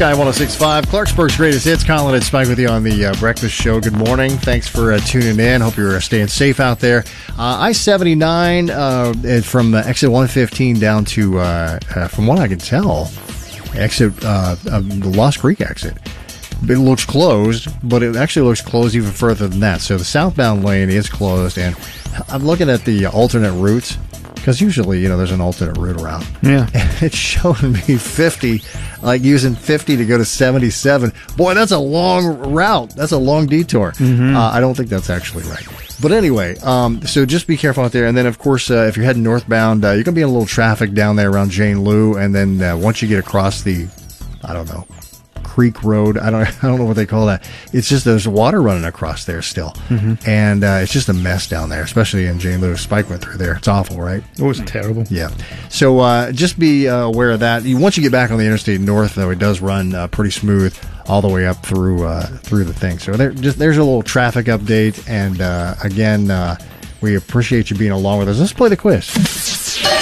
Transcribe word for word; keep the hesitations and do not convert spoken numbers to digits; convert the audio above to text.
Sky one oh six point five, Clarksburg's greatest hits. Colin and Spike with you on the uh, breakfast show. Good morning. Thanks for uh, tuning in. Hope you're uh, staying safe out there. Uh, I seventy-nine uh, from uh, exit one fifteen down to, uh, uh, from what I can tell, exit uh, uh, the Lost Creek exit. It looks closed, but it actually looks closed even further than that. So the southbound lane is closed, and I'm looking at the alternate routes. Because usually, you know, there's an alternate route around. Yeah. And it's showing me fifty, like using fifty to go to seventy-seven. Boy, that's a long route. That's a long detour. Mm-hmm. Uh, I don't think that's actually right. But anyway, um, so just be careful out there. And then, of course, uh, if you're heading northbound, uh, you're going to be in a little traffic down there around Jane Lou. And then uh, once you get across the, I don't know, Creek Road, I don't I don't know what they call that. It's just there's water running across there still. Mm-hmm. And uh, it's just a mess down there, especially in Jane Lou. Spike went through there. It's awful, right? It was terrible. Yeah. So uh, just be uh, aware of that. You, once you get back on the Interstate North, though, it does run uh, pretty smooth all the way up through uh, through the thing. So there, just there's a little traffic update. And uh, again, uh, we appreciate you being along with us. Let's play the quiz.